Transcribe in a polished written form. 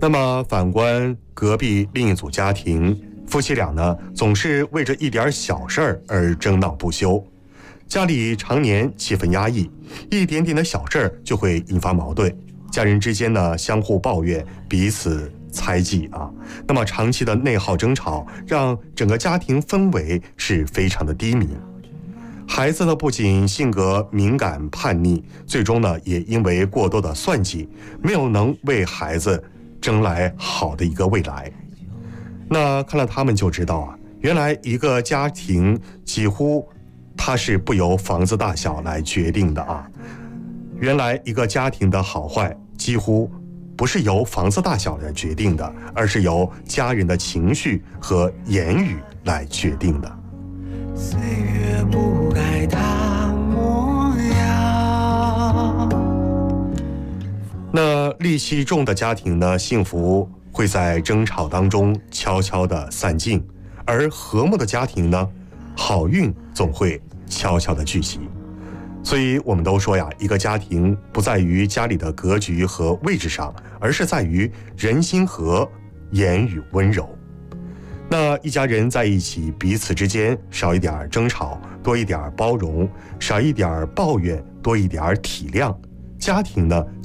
那么反观隔壁另一组家庭，夫妻俩呢总是为着一点小事儿而争闹不休，家里常年气氛压抑，一点点的小事儿就会引发矛盾，家人之间呢相互抱怨，彼此猜忌啊。那么长期的内耗争吵，让整个家庭氛围是非常的低迷。孩子呢不仅性格敏感叛逆，最终呢也因为过多的算计，没有能为孩子争来好的一个未来。那看了他们就知道啊，原来一个家庭几乎它是不由房子大小来决定的啊。原来一个家庭的好坏几乎不是由房子大小来决定的，而是由家人的情绪和言语来决定的。 岁月不改它模样。 那戾气重的家庭呢，幸福会在争吵当中悄悄地散尽，而和睦的家庭呢，好运总会悄悄地聚集。所以我们都说呀，一个家庭不在于家里的格局和位置上，而是在于人心和，言语温柔。那一家人在一起，彼此之间少一点争吵，多一点包容，少一点抱怨，多一点体谅，家庭呢